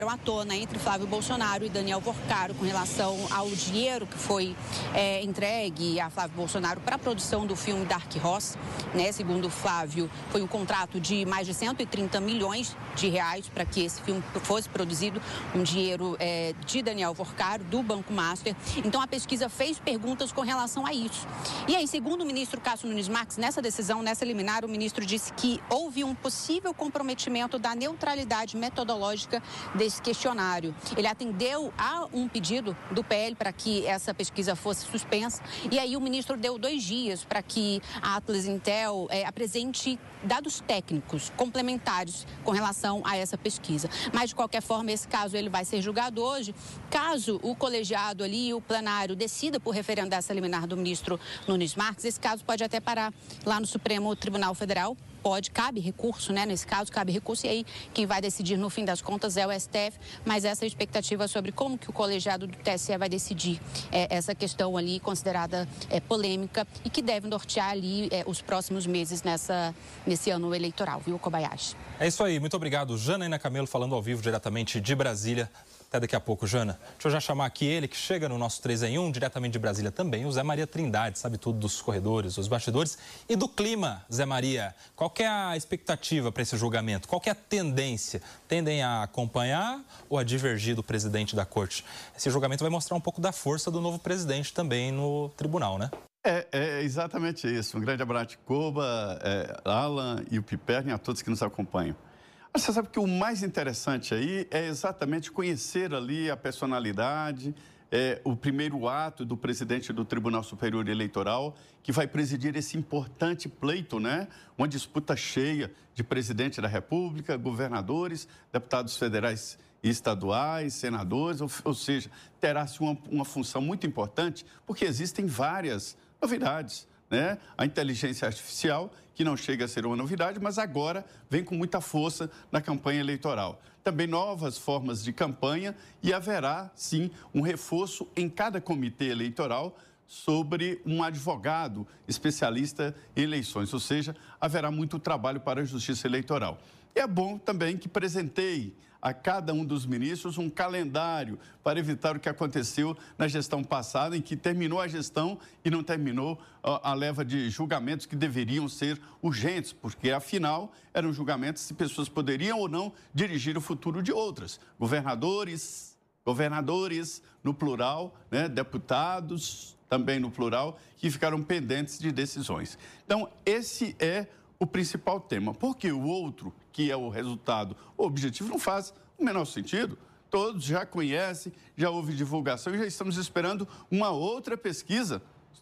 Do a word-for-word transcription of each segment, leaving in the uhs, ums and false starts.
à tona entre Flávio Bolsonaro e Daniel Worcaro com relação ao dinheiro que foi é, entregue a Flávio Bolsonaro para a produção do filme Dark Horse, né? Segundo Flávio, foi um contrato de mais de cento e trinta milhões de reais para que esse filme fosse produzido, um dinheiro é, de Daniel Worcaro, do Banco Master. Então a pesquisa fez perguntas com relação a isso. E aí, segundo o ministro Cássio Nunes Marques, nessa decisão, nessa liminar, o ministro disse que houve um possível comprometimento da neutralidade metodológica desse questionário. Ele atendeu a um pedido do P L para que essa pesquisa fosse suspensa e aí o ministro deu dois dias para que a Atlas Intel é, apresente dados técnicos complementares com relação a essa pesquisa. Mas, de qualquer forma, esse caso ele vai ser julgado hoje. Caso o colegiado ali, o plenário, decida por referendar essa liminar do ministro Nunes Marques, esse caso pode até parar lá no Supremo Tribunal Federal. Pode, cabe recurso, né? Nesse caso, cabe recurso e aí quem vai decidir no fim das contas é o S T F, mas essa expectativa sobre como que o colegiado do T S E vai decidir é, essa questão ali considerada é, polêmica e que deve nortear ali é, os próximos meses nessa, nesse ano eleitoral, viu, Kobayashi? É isso aí, muito obrigado. Janaína Camelo falando ao vivo diretamente de Brasília. Até daqui a pouco, Jana. Deixa eu já chamar aqui ele, que chega no nosso três em um, diretamente de Brasília também, o Zé Maria Trindade, sabe tudo dos corredores, dos bastidores e do clima, Zé Maria. Qual que é a expectativa para esse julgamento? Qual que é a tendência? Tendem a acompanhar ou a divergir do presidente da corte? Esse julgamento vai mostrar um pouco da força do novo presidente também no tribunal, né? É, é exatamente isso. Um grande abraço de Koba, é, Alan e o Piperno e a todos que nos acompanham. Você sabe que o mais interessante aí é exatamente conhecer ali a personalidade, é, o primeiro ato do presidente do Tribunal Superior Eleitoral, que vai presidir esse importante pleito, né? Uma disputa cheia de presidente da República, governadores, deputados federais e estaduais, senadores, ou, ou seja, terá-se uma, uma função muito importante, porque existem várias novidades, né? A inteligência artificial, que não chega a ser uma novidade, mas agora vem com muita força na campanha eleitoral. Também novas formas de campanha e haverá, sim, um reforço em cada comitê eleitoral sobre um advogado especialista em eleições, ou seja, haverá muito trabalho para a Justiça Eleitoral. E é bom também que presenteie a cada um dos ministros um calendário para evitar o que aconteceu na gestão passada, em que terminou a gestão e não terminou a, a leva de julgamentos que deveriam ser urgentes, porque, afinal, eram julgamentos se pessoas poderiam ou não dirigir o futuro de outras. Governadores, governadores, no plural, né, deputados, também no plural, que ficaram pendentes de decisões. Então, esse é o principal tema, porque o outro, que é o resultado o objetivo, não faz o menor sentido. Todos já conhecem, já houve divulgação e já estamos esperando uma outra pesquisa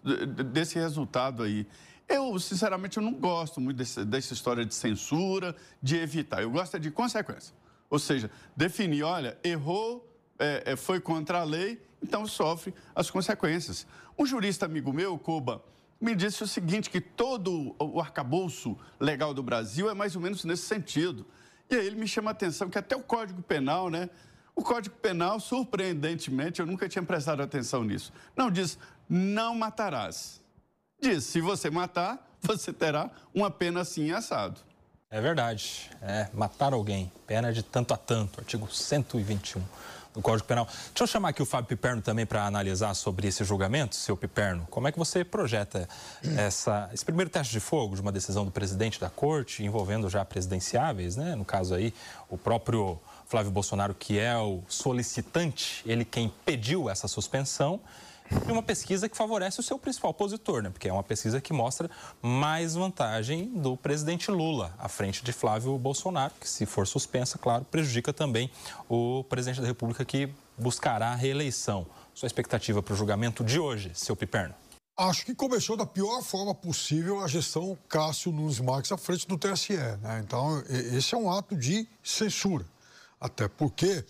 desse resultado aí. Eu, sinceramente, eu não gosto muito desse, dessa história de censura, de evitar. Eu gosto é de consequência. Ou seja, definir, olha, errou, é, foi contra a lei, então sofre as consequências. Um jurista amigo meu, Koba, me disse o seguinte, que todo o arcabouço legal do Brasil é mais ou menos nesse sentido. E aí ele me chama a atenção que até o Código Penal, né? O Código Penal, surpreendentemente, eu nunca tinha prestado atenção nisso. Não diz, não matarás. Diz, se você matar, você terá uma pena assim assado. É verdade. É, matar alguém, pena de tanto a tanto, artigo cento e vinte e um do Código Penal. Deixa eu chamar aqui o Fábio Piperno também para analisar sobre esse julgamento, seu Piperno. Como é que você projeta essa, esse primeiro teste de fogo de uma decisão do presidente da corte, envolvendo já presidenciáveis, né? No caso aí, o próprio Flávio Bolsonaro, que é o solicitante, ele quem pediu essa suspensão, e uma pesquisa que favorece o seu principal opositor, né? Porque é uma pesquisa que mostra mais vantagem do presidente Lula à frente de Flávio Bolsonaro, que, se for suspensa, claro, prejudica também o presidente da República, que buscará a reeleição. Sua expectativa para o julgamento de hoje, seu Piperno? Acho que começou da pior forma possível a gestão Cássio Nunes Marques à frente do T S E, né? Então, esse é um ato de censura. Até porque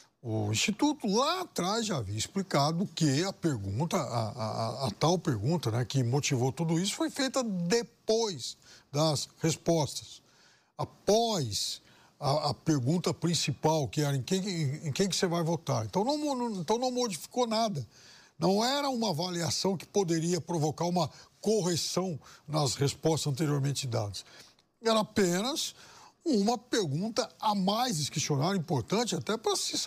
o Instituto lá atrás já havia explicado que a pergunta, a, a, a tal pergunta, né, que motivou tudo isso, foi feita depois das respostas. Após a, a pergunta principal, que era em quem, em, em quem que você vai votar. Então não, não, então não modificou nada. Não era uma avaliação que poderia provocar uma correção nas respostas anteriormente dadas. Era apenas uma pergunta a mais, esse questionário importante até para se